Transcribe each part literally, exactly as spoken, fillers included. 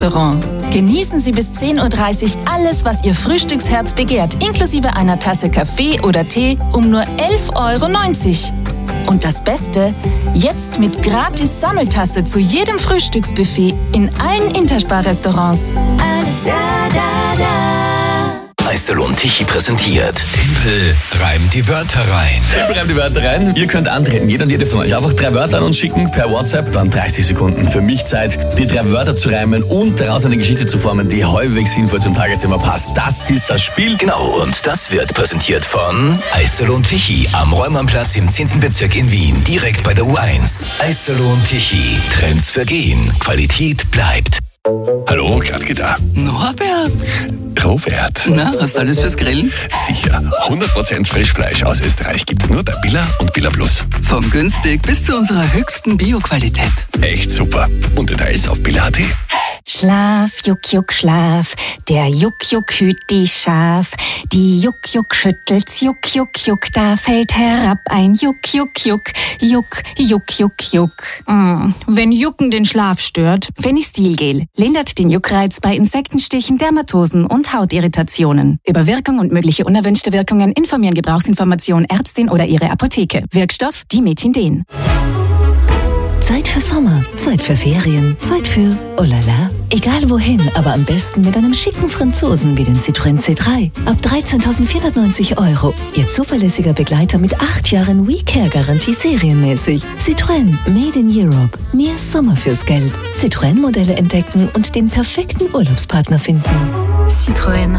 Restaurant. Genießen Sie bis zehn Uhr dreißig alles, was Ihr Frühstücksherz begehrt, inklusive einer Tasse Kaffee oder Tee um nur elf Euro neunzig. Und das Beste, jetzt mit gratis Sammeltasse zu jedem Frühstücksbuffet in allen Interspar-Restaurants. Alles da, da, da. Eisalon Tichy präsentiert. Tempel reimt die Wörter rein. Tempel reimt die Wörter rein. Ihr könnt antreten, jeder und jede von euch. Einfach drei Wörter an uns schicken per WhatsApp, dann dreißig Sekunden. Für mich Zeit, die drei Wörter zu reimen und daraus eine Geschichte zu formen, die halbwegs sinnvoll zum Tagesthema passt. Das ist das Spiel. Genau, und das wird präsentiert von Eisalon Tichy am Räumannplatz im zehnten Bezirk in Wien, direkt bei der U eins. Eisalon Tichy. Trends vergehen, Qualität bleibt. Hallo, Gradke da. Norbert. Robert. Na, hast du alles fürs Grillen? Sicher. hundert Prozent Frischfleisch aus Österreich gibt's nur bei Billa und Billa Plus. Vom günstig bis zu unserer höchsten Bio-Qualität. Echt super. Und Details auf billa punkt at. Schlaf, Juck, Juck, Schlaf, der Juck, Juck hüt die Schaf. Die Juck, Juck schüttelt's, Juck, Juck, Juck, da fällt herab ein Juck, Juck, Juck, Juck, Juck, Juck, Juck. Mm, wenn Jucken den Schlaf stört. Fenistilgel lindert den Juckreiz bei Insektenstichen, Dermatosen und Hautirritationen. Über Wirkung und mögliche unerwünschte Wirkungen informieren Gebrauchsinformation Ärztin oder Ihre Apotheke. Wirkstoff Dimethinden. Zeit für Sommer, Zeit für Ferien, Zeit für oh la la. Egal wohin, aber am besten mit einem schicken Franzosen wie dem Citroën C drei. Ab dreizehntausendvierhundertneunzig Euro. Ihr zuverlässiger Begleiter mit acht Jahren WeCare-Garantie serienmäßig. Citroën, made in Europe. Mehr Sommer fürs Geld. Citroën-Modelle entdecken und den perfekten Urlaubspartner finden. Citroën.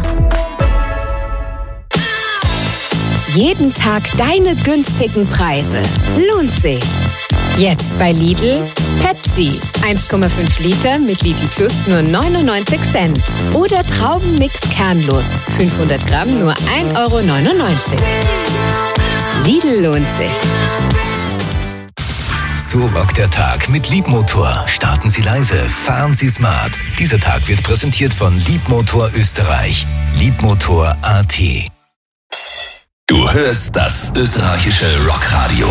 Jeden Tag deine günstigen Preise. Lohnt sich. Jetzt bei Lidl Pepsi. eins Komma fünf Liter mit Lidl Plus nur neunundneunzig Cent. Oder Traubenmix kernlos. fünfhundert Gramm nur ein Euro neunundneunzig. Lidl lohnt sich. So rockt der Tag mit Liebmotor. Starten Sie leise, fahren Sie smart. Dieser Tag wird präsentiert von Liebmotor Österreich. Liebmotor Punkt a t. Du hörst das österreichische Rockradio.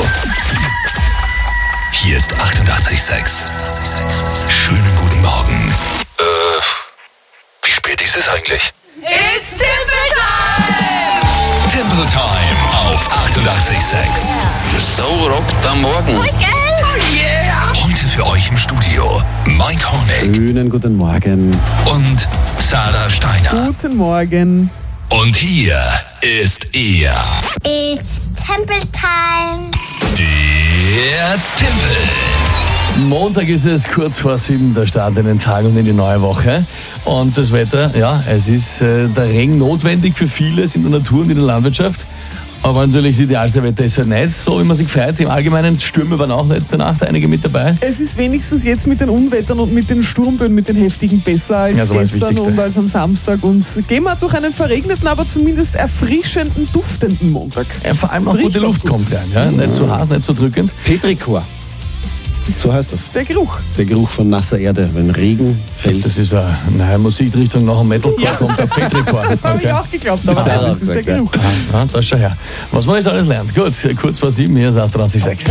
Hier ist achtundachtzig Komma sechs. Schönen guten Morgen. Äh, wie spät ist es eigentlich? It's Temple Time! Temple Time auf achtundachtzig Komma sechs. So rockt am Morgen. Oh yeah! Heute für euch im Studio Mike Hornig. Schönen guten Morgen. Und Sarah Steiner. Guten Morgen. Und hier ist er. It's Temple Time. Der Tempel. Montag ist es, kurz vor sieben, der Start in den Tag und in die neue Woche. Und das Wetter, ja, es ist äh, der Regen notwendig für vieles in der Natur und in der Landwirtschaft. Aber natürlich, das idealste Wetter ist halt nicht so, wie man sich freut. Im Allgemeinen, Stürme waren auch letzte Nacht einige mit dabei. Es ist wenigstens jetzt mit den Unwettern und mit den Sturmböen, mit den heftigen besser als ja, so gestern und als am Samstag. Und gehen wir durch einen verregneten, aber zumindest erfrischenden, duftenden Montag. Ja, vor allem auch gute Luft kommt rein. Ja? Nicht zu heiß, nicht zu drückend. Petrichor. So heißt das. Der Geruch. Der Geruch von nasser Erde, wenn Regen fällt. Das ist eine neue Musikrichtung, nach dem Metalcore ja. kommt der Petrichor. Das habe okay. ich auch geglaubt, aber das ist der Geruch. Ja, das schau her. Was man nicht alles lernt. Gut, kurz vor sieben, hier ist achtundachtzig Komma sechs.